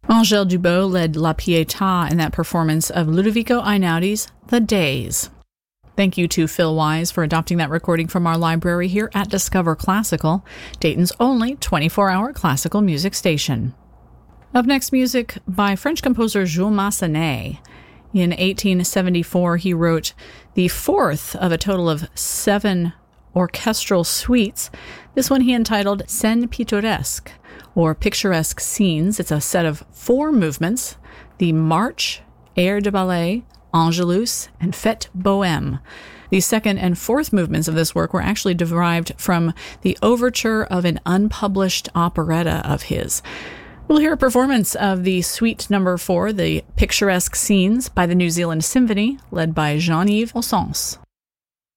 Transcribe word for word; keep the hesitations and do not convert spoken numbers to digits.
Angèle Dubot led La Pietà in that performance of Ludovico Einaudi's The Days. Thank you to Phil Wise for adopting that recording from our library here at Discover Classical, Dayton's only twenty-four hour classical music station. Up next, music by French composer Jules Massenet. In eighteen seventy-four, he wrote the fourth of a total of seven orchestral suites. This one he entitled Scènes Pittoresques, or Picturesque Scenes. It's a set of four movements: the March, Air de Ballet, Angelus, and Fête Bohème. The second and fourth movements of this work were actually derived from the overture of an unpublished operetta of his. We'll hear a performance of the suite number four, the Picturesque Scenes, by the New Zealand Symphony, led by Jean-Yves Ossens.